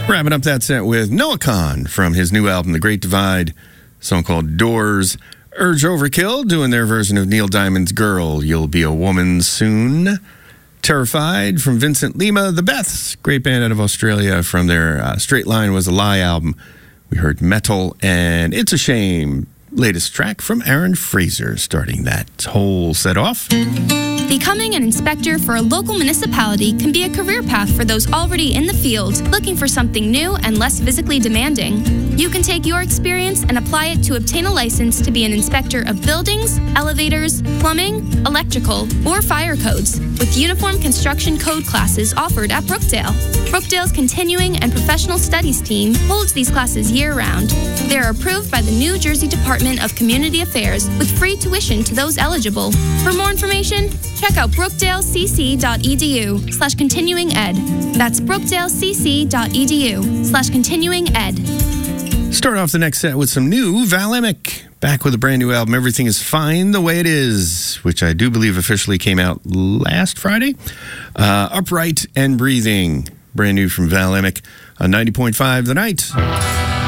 Wrapping up that set with Noah Kahan from his new album, The Great Divide, a song called Doors. Urge Overkill doing their version of Neil Diamond's Girl, You'll Be a Woman Soon. Terrified from Vincent Lima. The Beths, great band out of Australia, from their Straight Line Was a Lie album. We heard Metal and It's a Shame, latest track from Aaron Fraser, starting that whole set off. Becoming an inspector for a local municipality can be a career path for those already in the field, looking for something new and less physically demanding. You can take your experience and apply it to obtain a license to be an inspector of buildings, elevators, plumbing, electrical, or fire codes, with uniform construction code classes offered at Brookdale. Brookdale's Continuing and Professional Studies team holds these classes year-round. They are approved by the New Jersey Department of Community Affairs with free tuition to those eligible. For more information, check out brookdalecc.edu/continuinged. That's brookdalecc.edu/continuinged. Start off the next set with some new Val Emick. Back with a brand new album, Everything is Fine the Way It Is, which I do believe officially came out last Friday. Upright and Breathing, brand new from Val Emick on 90.5 The Night.